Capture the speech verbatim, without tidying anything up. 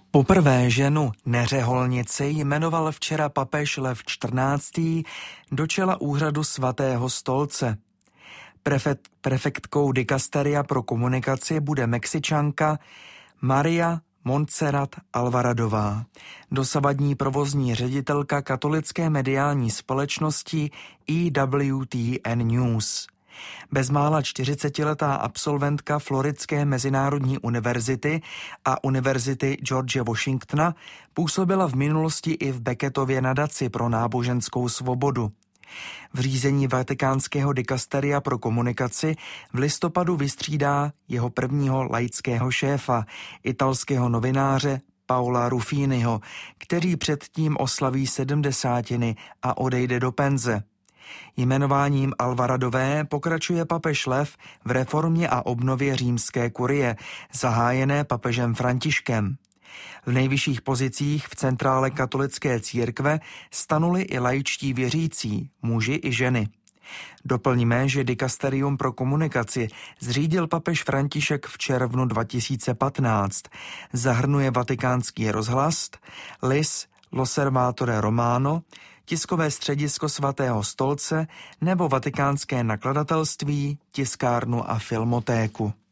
Poprvé ženu neřeholnici jmenoval včera papež Lev čtrnáctý do čela úřadu svatého stolce. Prefekt, prefektkou dikasteria pro komunikaci bude Mexičanka Maria Montserrat Alvaradová, dosavadní provozní ředitelka katolické mediální společnosti E W T N News. Bezmála čtyřicetiletá absolventka Floridské mezinárodní univerzity a Univerzity George Washingtona působila v minulosti i v Beckettově nadaci pro náboženskou svobodu. V řízení vatikánského dikasteria pro komunikaci v listopadu vystřídá jeho prvního laického šéfa, italského novináře Paola Ruffiniho, který předtím oslaví sedmdesátiny a odejde do penze. Jmenováním Alvaradové pokračuje papež Lev v reformě a obnově římské kurie, zahájené papežem Františkem. V nejvyšších pozicích v centrále katolické církve stanuli i laičtí věřící, muži i ženy. Doplníme, že dikasterium pro komunikaci zřídil papež František v červnu dva tisíce patnáct. Zahrnuje Vatikánský rozhlas, Lis, L'Osservatore Romano, tiskové středisko svatého stolce nebo vatikánské nakladatelství, tiskárnu a filmotéku.